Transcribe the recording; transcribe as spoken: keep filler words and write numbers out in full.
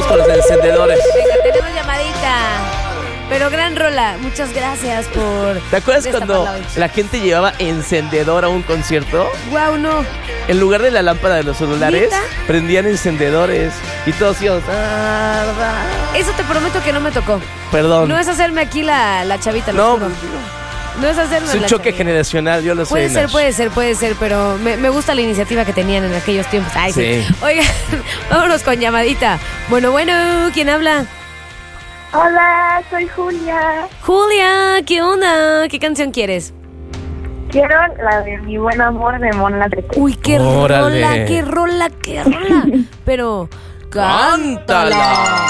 vamos con los encendedores. Venga, tenemos llamadita. Pero gran rola, muchas gracias por... ¿Te acuerdas cuando la gente llevaba encendedor a un concierto? Guau, no. En lugar de la lámpara de los celulares, ¿Neta? prendían encendedores y todos íbamos... Eso te prometo que no me tocó. Perdón. No es hacerme aquí la, la chavita, lo No, juro. No es hacerme es un la choque chavita. generacional, yo lo sé. Puede ser, Nash. puede ser, puede ser, pero me, me gusta la iniciativa que tenían en aquellos tiempos. Ay, sí. Sí. Oigan, vámonos con llamadita. Bueno, bueno, ¿quién habla? Hola, soy Julia. Julia, ¿qué onda? ¿Qué canción quieres? Quiero la de Mi Buen Amor de Mon Laferte. Uy, qué Órale. rola, qué rola, qué rola. Pero cántala.